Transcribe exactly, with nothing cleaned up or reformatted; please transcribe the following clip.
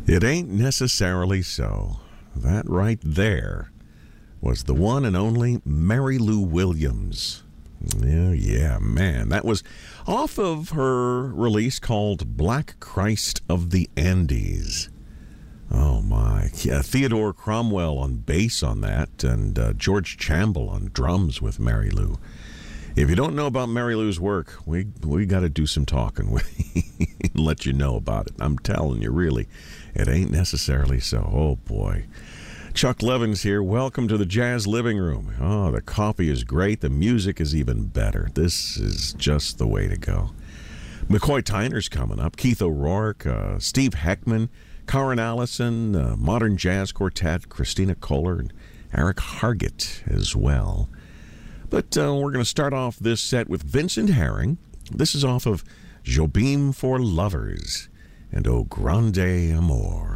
It ain't necessarily so. That right there was the one and only Mary Lou Williams. Yeah, yeah, man. That was off of her release called Black Christ of the Andes. Oh, my. Yeah, Theodore Cromwell on bass on that, and uh, George Chamble on drums with Mary Lou. If you don't know about Mary Lou's work, we we got to do some talking and let you know about it. I'm telling you, really, it ain't necessarily so. Oh, boy. Chuck Levins here. Welcome to the Jazz Living Room. Oh, the coffee is great. The music is even better. This is just the way to go. McCoy Tyner's coming up. Keith O'Rourke, uh, Steve Heckman, Karen Allison, uh, Modern Jazz Quartet, Christina Kohler, and Eric Hargett as well. But uh, we're going to start off this set with Vincent Herring. This is off of Jobim for Lovers and O Grande Amor.